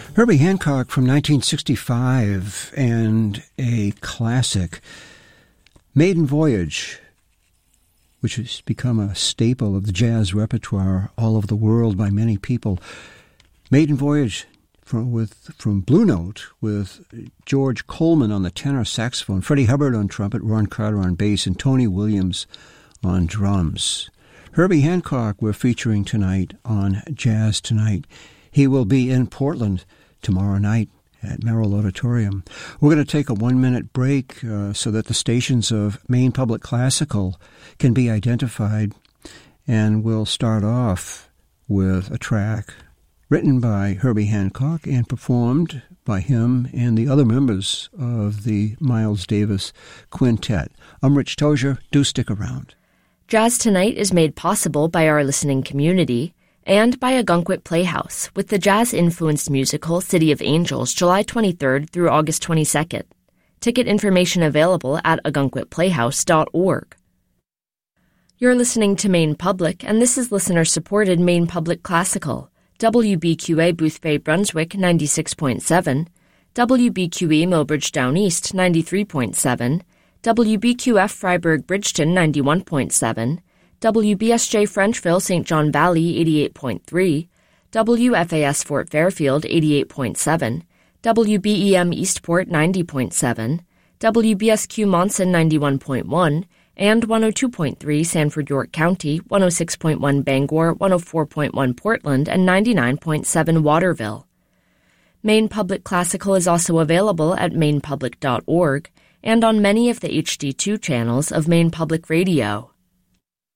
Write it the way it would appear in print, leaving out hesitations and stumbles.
Herbie Hancock from 1965 and a classic, Maiden Voyage, which has become a staple of the jazz repertoire all over the world by many people. Maiden Voyage from Blue Note with George Coleman on the tenor saxophone, Freddie Hubbard on trumpet, Ron Carter on bass, and Tony Williams on drums. Herbie Hancock we're featuring tonight on Jazz Tonight. He will be in Portland tomorrow night at Merrill Auditorium. We're going to take a 1-minute break so that the stations of Maine Public Classical can be identified, and we'll start off with a track written by Herbie Hancock and performed by him and the other members of the Miles Davis Quintet. I'm Rich Tozier. Do stick around. Jazz Tonight is made possible by our listening community and by Ogunquit Playhouse with the jazz-influenced musical City of Angels, July 23rd through August 22nd. Ticket information available at ogunquitplayhouse.org. You're listening to Maine Public, and this is listener-supported Maine Public Classical. WBQA Boothbay Brunswick 96.7, WBQE Millbridge Down East 93.7, WBQF Freiburg Bridgeton 91.7, WBSJ Frenchville St. John Valley 88.3, WFAS Fort Fairfield 88.7, WBEM Eastport 90.7, WBSQ Monson 91.1, and 102.3 Sanford York County, 106.1 Bangor, 104.1 Portland, and 99.7 Waterville. Maine Public Classical is also available at mainepublic.org and on many of the HD2 channels of Maine Public Radio.